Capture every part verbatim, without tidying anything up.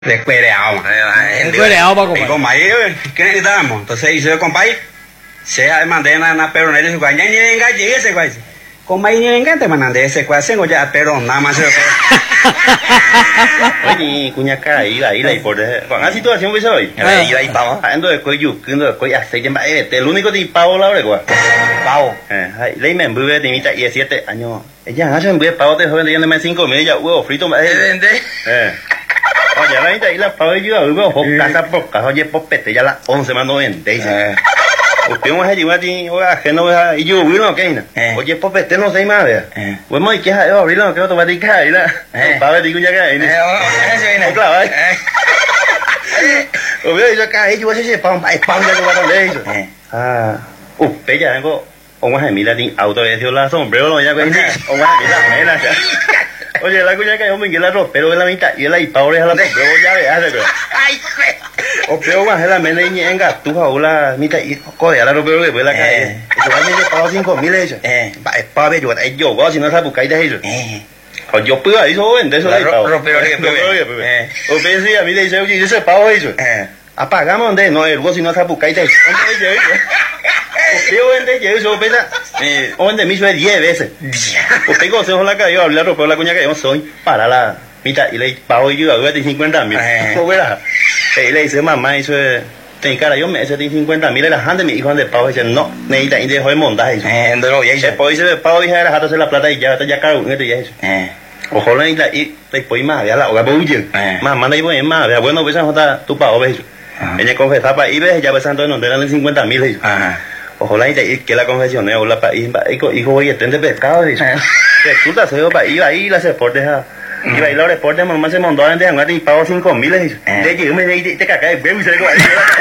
Descuereado. Descuereado para comer. Y con maíz, ¿qué necesitamos? Entonces hice con país. Se mandé na na peronera y se cuanya ni venga llegue ese cuay. Con maíz ni venga te mandé ese cuay se goya peron nada más. Oye, cuñaca, iba ahí la por con así situación que soy. Iba ahí pavo. Ando de cuello, ando de cuello, se llama el único de pavo la hora cuál. Pavo. Eh, ley me envuelve de mitad y siete años. Ella hace envuelve pavo de joven de ya cinco mil ya huevo frito más. Eh. Oye, la gente ahí la pavo yo huevo casa por casa oye por pete ya las once más noventa. Usted no se lleva a ti, oiga, que no vea, y yo, bueno, ¿qué es? Oye, pues, este no sé más, vea. Pues, muy, ¿qué es? Yo, abrirlo, que otro va a ticar, y la, para ver, digo, ya que hay, ¿no? Eh, claro, ¿eh? O veo, yo acá, yo voy a decir, pan, pan, ya que va a darle eso. Ah, usted ya vengo, o más de mira, auto, de decir, la sombrero, no, ya que hay, o más de mira, mira, oye, la cuña que hay, hombre, que la ropero de la mitad, y él ahí, pa' oreja, la sombrero, ya ve, hace, pero. Ay, o peor más la mena y en gatuja o la mitad y coge a la ropero que fue la calle. Yo ayer he pagado cinco mil eso. Eh, para ver yo, yo, si no se busca y de eso. Eh. O yo puedo ahí eso vende eso la ropero que fue. O pensé a mí le dice, oye, yo se pago eso. Eh. Apagamos donde no, el vos si no se busca y de eso. Yo vende yo eso pesa. Eh, o vende miso de diez veces. O tengo se la calle, hablar ropero la cuña que yo soy para la mitad y le pago yo a cincuenta mil. ¿Cómo verás? Y le dice, mamá, eso es... Ten cara, yo me hice cincuenta mil, la gente mi hijo de pavo dice, no, necesita, y dejó de montar eso. Eh, no lo hice. Después dice, pavo dije, era hacer la plata y ya, ya caro, y ya eso. Eh. Ojo, la necesita, y después más, vea la hoga, pues huye. Mamá, no iba más, vea, bueno, pues esa tu pavo, ves eso. Ella confesaba para ir, ves, ya ves, entonces no eran cincuenta mil, eso. Ojo, la necesita, y que la confesión, o la para ir, hijo, oye, ten de pescado, eso. Resulta, se iba para ir, ahí, la se por dejar. Y va a ir los reportes, mamá se montó antes de hangar y pagó cinco mil. De que yo me de te caca de bebé y se le va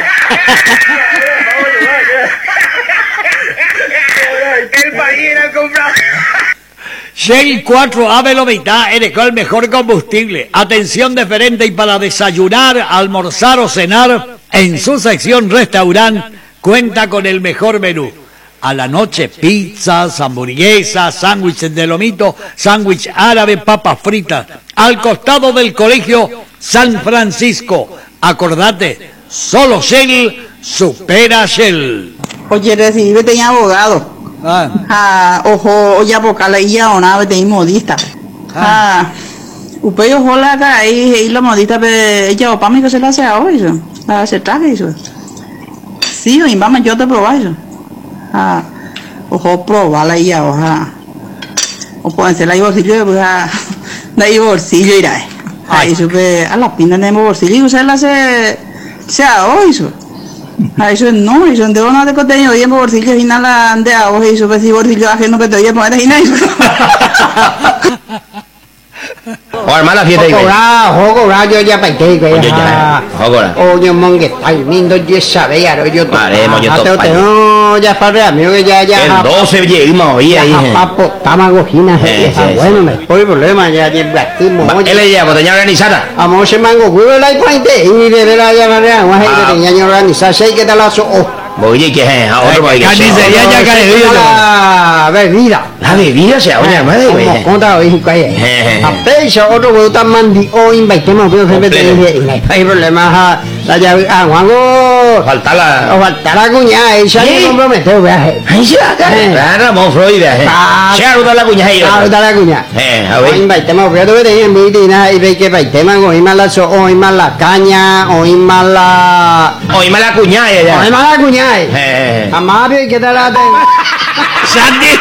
el país era comprado. Shell cuatro A Velomitá eres el mejor combustible. Atención deferente y para desayunar, almorzar o cenar, en su sección restaurante cuenta con el mejor menú. A la noche, pizzas, hamburguesas, sándwiches de lomito, sándwich árabe, papas fritas. Al costado del colegio San Francisco. Acordate, solo Shell supera Shell. Oye, recibí tenía abogado. Ah. Ah, ojo, oye, abocala y ya ona tenía modista. Ah. Upeo ojo la acá y la modista pe ella o para mí que se la hace hoy eso. La se traje eso. Sí, y vamos yo te probar eso. Ah, ojo, probarla y ya, oja. O pueden ser la bolsillo, pues a la bolsillo irá. Ahí supe a la pinta de bolsillo y usted la se se a hoy eso. A eso no, eso de una de contenido y en bolsillo y nada de a hoy eso pues si bolsillo ajeno que te oye poner ahí nada. O armar la fiesta y juego radio ya para que que ya oye monge está lindo y sabe ya yo paremos yo to no ya para amigo que ya ya el doce llegamos ahí ahí papo tamagojina bueno me hay problema ya de blastimos él le llama doña organizada vamos se mango culo la puente y de la ya la vamos a ir de organizar sei que tal lazo oye que es otro país carnicería ya carnicería la bebida la bebida se oye madre güey conta hoy que a peso otro que está mandi o invitemos pero siempre te hay problemas la llave ah Juango falta la o falta la cuñada ella se comprometió viaje ahí se va claro Monfroy viaje se aruda la cuñada ahí aruda la cuñada eh a ver invitemos pero que tengan mitina y ve que invitemos hoy más la hoy más la caña hoy más la hoy más la cuñada ya hoy más la cuñada eh amable que te la tengo Sandy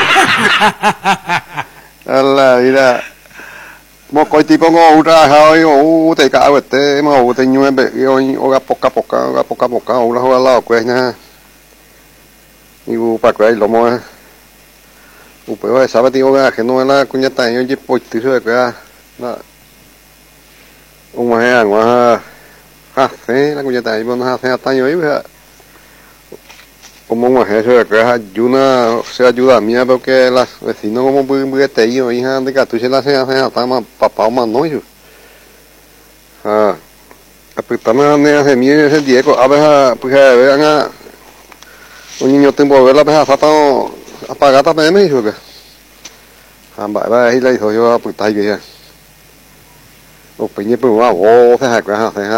Allah mira mo coi tipo ngo ura ha o te ka wa te mo o te nyu be o o ga poka poka ga poka poka o la ho la ko na y u pa ko lo mo u pe wa sa ba ti o ga que no la cuña ta yo je po ti so ka na o ma ha wa ha se la cuña ta y no ha se ta yo y como una jefe que ayuda se ayuda a mí porque las vecinos como muy muy este hijo hija de que tú se la hace hace hasta más papá o más no yo ah apretamos a hace mí ese Diego a ver pues vean a un niño tiempo ver la peja hasta apagar también me dijo que ah va va ahí le dijo yo a puta que ya o peñe pues va o se ha se